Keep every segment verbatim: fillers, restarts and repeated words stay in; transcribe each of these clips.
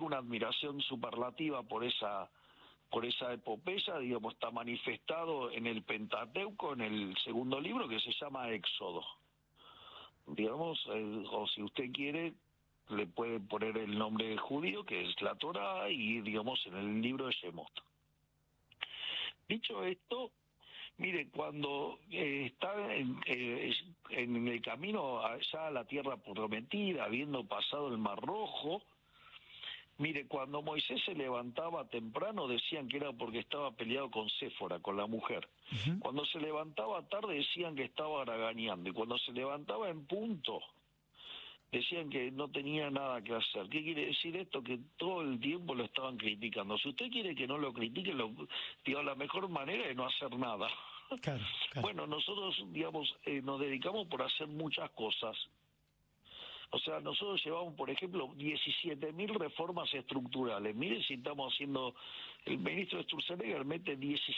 una admiración superlativa por esa por esa epopeya, digamos, está manifestado en el Pentateuco, en el segundo libro, que se llama Éxodo. Digamos, eh, o si usted quiere, le puede poner el nombre judío, que es la Torá, y, digamos, en el libro de Shemot. Dicho esto, mire, cuando eh, está en, eh, en el camino allá a la tierra prometida, habiendo pasado el Mar Rojo, mire, cuando Moisés se levantaba temprano decían que era porque estaba peleado con Séfora, con la mujer. Uh-huh. Cuando se levantaba tarde decían que estaba haraganeando. Y cuando se levantaba en punto decían que no tenía nada que hacer. ¿Qué quiere decir esto? Que todo el tiempo lo estaban criticando. Si usted quiere que no lo critiquen, lo, digo, la mejor manera es no hacer nada. Claro, claro. Bueno, nosotros, digamos, eh, nos dedicamos por hacer muchas cosas. O sea, nosotros llevamos, por ejemplo, diecisiete mil reformas estructurales. Miren si estamos haciendo... El ministro Sturzenegger mete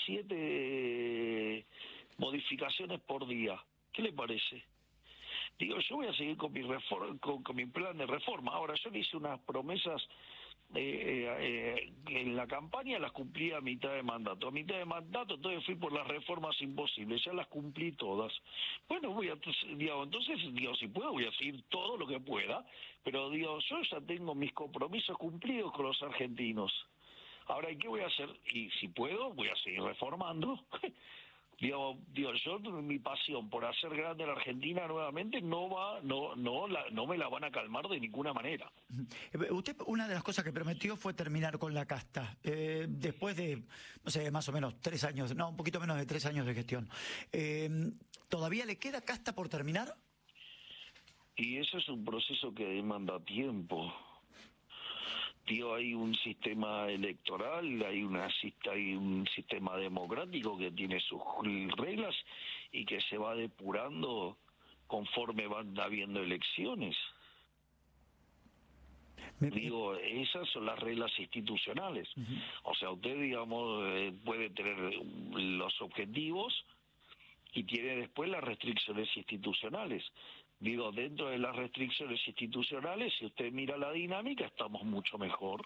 diecisiete modificaciones por día. ¿Qué le parece? Digo, yo voy a seguir con mi, reform, con, con mi plan de reforma. Ahora, yo le hice unas promesas... Eh, eh, en la campaña las cumplí a mitad de mandato. A mitad de mandato entonces fui por las reformas imposibles, ya las cumplí todas. Bueno, voy a, digo, entonces, digo, si puedo voy a seguir todo lo que pueda, pero digo, yo ya tengo mis compromisos cumplidos con los argentinos. Ahora, ¿y qué voy a hacer? Y si puedo, voy a seguir reformando. Digo, digo, yo mi pasión por hacer grande la Argentina nuevamente no va, no, no, la, no me la van a calmar de ninguna manera. Usted, una de las cosas que prometió fue terminar con la casta. Eh, después de, no sé, más o menos tres años, no, un poquito menos de tres años de gestión. Eh, ¿Todavía le queda casta por terminar? Y eso es un proceso que demanda tiempo. Tío, hay un sistema electoral, hay, una, hay un sistema democrático que tiene sus reglas y que se va depurando conforme van habiendo elecciones. Me... Digo, esas son las reglas institucionales. Uh-huh. O sea, usted, digamos, eh, puede tener los objetivos y tiene después las restricciones institucionales. Digo, dentro de las restricciones institucionales, si usted mira la dinámica, estamos mucho mejor.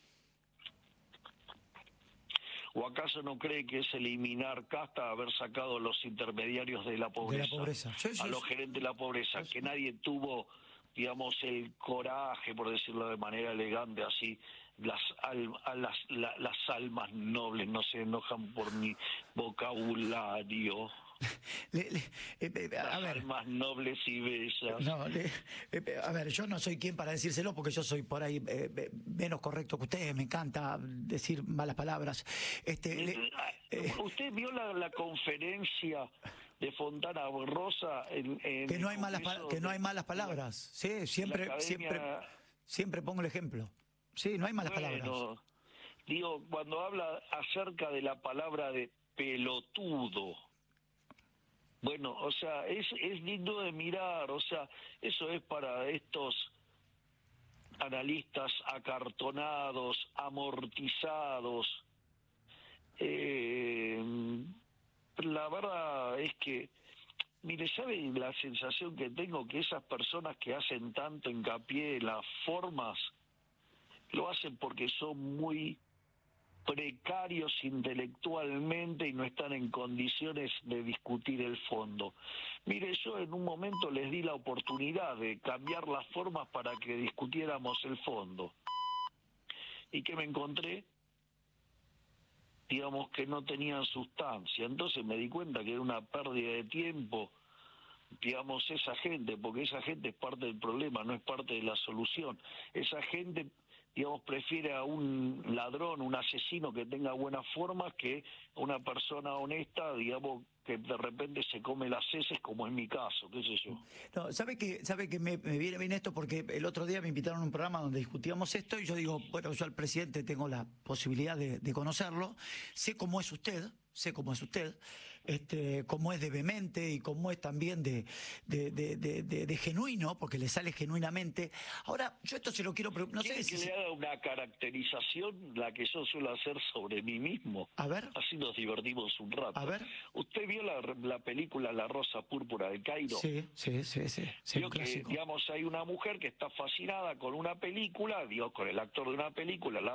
¿O acaso no cree que es eliminar casta haber sacado a los intermediarios de la pobreza? De la pobreza. Sí, sí, a los sí. gerentes de la pobreza, sí, sí. Que nadie tuvo, digamos, el coraje, por decirlo de manera elegante, así, las, al, las, la, las almas nobles no se enojan por mi vocabulario. Le, le, eh, a Las ver, almas nobles y bellas. No, le, eh, a ver, yo no soy quien para decírselo porque yo soy por ahí eh, menos correcto que usted, me encanta decir malas palabras. Este, eh, le, eh, ¿Usted vio la, la conferencia de Fontana Rosa? En, en que no hay malas que no hay malas palabras. Sí, siempre, academia... siempre, siempre pongo el ejemplo. Sí, no hay malas bueno, palabras. Digo, cuando habla acerca de la palabra de pelotudo. Bueno, o sea, es, es digno de mirar, o sea, eso es para estos analistas acartonados, amortizados. Eh, la verdad es que, mire, ¿sabe la sensación que tengo? Que esas personas que hacen tanto hincapié en las formas, lo hacen porque son muy precarios intelectualmente y no están en condiciones de discutir el fondo. Mire, yo en un momento les di la oportunidad de cambiar las formas para que discutiéramos el fondo. ¿Y qué me encontré? Digamos que no tenían sustancia. Entonces me di cuenta que era una pérdida de tiempo, digamos, esa gente, porque esa gente es parte del problema, no es parte de la solución. Esa gente, digamos, prefiere a un ladrón, un asesino que tenga buenas formas que una persona honesta, digamos, que de repente se come las heces, como es mi caso, qué sé yo. No, ¿sabe que sabe que me, me viene bien esto? Porque el otro día me invitaron a un programa donde discutíamos esto y yo digo, bueno, yo al presidente tengo la posibilidad de, de conocerlo, sé cómo es usted, sé cómo es usted, este, cómo es de vehemente y cómo es también de, de, de, de, de, de genuino, porque le sale genuinamente. Ahora, yo esto se lo quiero preguntar. No ¿Quiere sé que si... le haga una caracterización, la que yo suelo hacer sobre mí mismo? A ver. Así nos divertimos un rato. A ver. ¿Usted vio la, la película La Rosa Púrpura de Cairo? Sí, sí, sí, sí. sí Vio que, digamos, hay una mujer que está fascinada con una película, digo, con el actor de una película, la